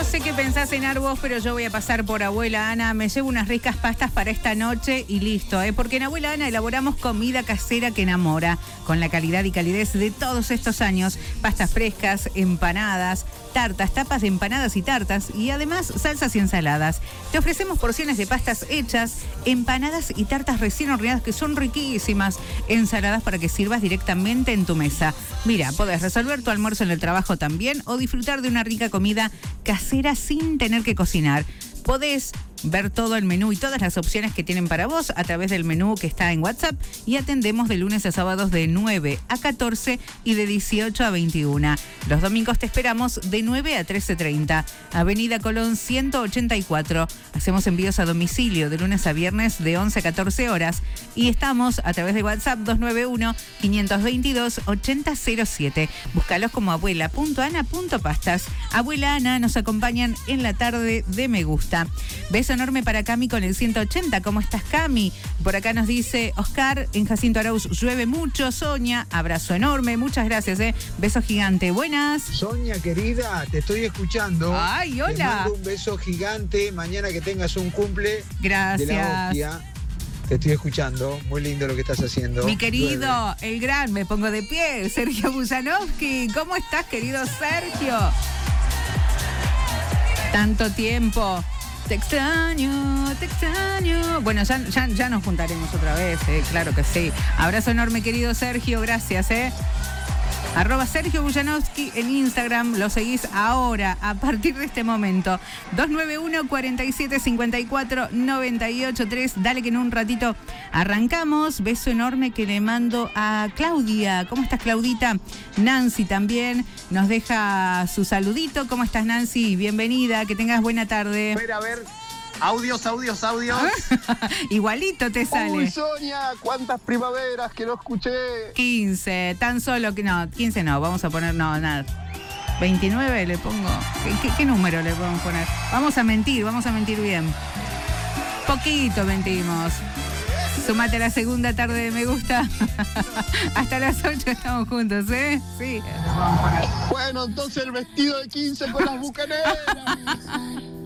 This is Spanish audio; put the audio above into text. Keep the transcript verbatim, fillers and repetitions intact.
sé qué pensás en vos, pero yo voy a pasar por Abuela Ana. Me llevo unas ricas pastas para esta noche y listo, ¿eh? Porque en Abuela Ana elaboramos comida casera que enamora, con la calidad y calidez de todos estos años. Pastas frescas, empanadas, tartas, tapas de empanadas y tartas, y además salsas y ensaladas. Te ofrecemos porciones de pastas hechas, empanadas y tartas recién horneadas que son riquísimas, ensaladas para que sirvas directamente en tu mesa. Mira, podés resolver tu almuerzo en el trabajo también o disfrutar de una rica comida casera sin tener que cocinar. Podés ver todo el menú y todas las opciones que tienen para vos a través del menú que está en WhatsApp, y atendemos de lunes a sábados de nueve a catorce y de dieciocho a veintiuna. Los domingos te esperamos de nueve a trece treinta. Avenida Colón ciento ochenta y cuatro. Hacemos envíos a domicilio de lunes a viernes de once a catorce horas y estamos a través de WhatsApp dos nueve uno, cinco dos dos, ocho cero cero siete. Búscalos como abuela punto ana punto pastas. Abuela Ana nos acompañan en la tarde de Me Gusta. Beso enorme para Cami con el ciento ochenta. ¿Cómo estás, Cami? Por acá nos dice Oscar, en Jacinto Arauz llueve mucho. Sonia, abrazo enorme. Muchas gracias, ¿eh? Beso gigante. Buenas. Sonia, querida, te estoy escuchando. Ay, hola. Te mando un beso gigante. Mañana que tengas un cumple. Gracias. De la hostia. Te estoy escuchando. Muy lindo lo que estás haciendo. Mi querido, Llueve. el gran, me pongo de pie, Sergio Bujanovsky. ¿Cómo estás, querido Sergio? Tanto tiempo. Te extraño, te extraño. Bueno, ya, ya, ya nos juntaremos otra vez, ¿eh? Claro que sí. Abrazo enorme, querido Sergio, gracias, ¿eh? Arroba Sergio Bujanovsky en Instagram, lo seguís ahora, a partir de este momento. dos nueve uno, cuatro siete cinco cuatro, nueve ocho tres. Dale que en un ratito arrancamos. Beso enorme que le mando a Claudia. ¿Cómo estás, Claudita? Nancy también nos deja su saludito. ¿Cómo estás, Nancy? Bienvenida, que tengas buena tarde. Espera, a ver. Audios, audios, audios. Igualito te sale. Uy, Sonia, cuántas primaveras que no escuché. quince, tan solo que no, quince no, vamos a poner, no, nada. veintinueve le pongo. ¿Qué, qué, qué número le podemos poner? Vamos a mentir, vamos a mentir bien. Poquito mentimos. Sumate a la segunda tarde de Me Gusta. Hasta las ocho estamos juntos, ¿eh? Sí. Bueno, entonces el vestido de quince con las bucaneras.